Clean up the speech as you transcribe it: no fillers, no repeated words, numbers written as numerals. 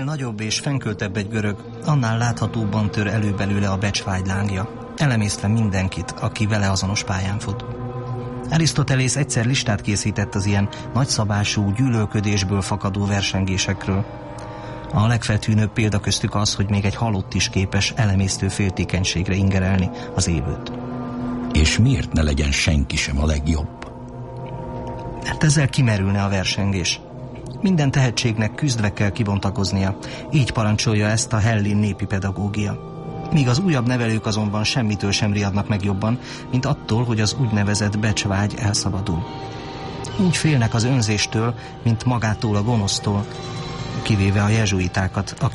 nagyobb és fenköltebb egy görög, annál láthatóbban tör elő belőle a becsvágy lángja, elemésztve mindenkit, aki vele azonos pályán fut. Arisztotelész egyszer listát készített az ilyen nagyszabású, gyűlölködésből fakadó versengésekről. A legfeltűnőbb példa köztük az, hogy még egy halott is képes elemésztő féltékenységre ingerelni az élőt. És miért ne legyen senki sem a legjobb? Mert ezzel kimerülne a versengés. Minden tehetségnek küzdve kell kibontakoznia, így parancsolja ezt a hellén népi pedagógia. Míg az újabb nevelők azonban semmitől sem riadnak meg jobban, mint attól, hogy az úgynevezett becsvágy elszabadul. Úgy félnek az önzéstől, mint magától a gonosztól, kivéve a jezsuitákat, akik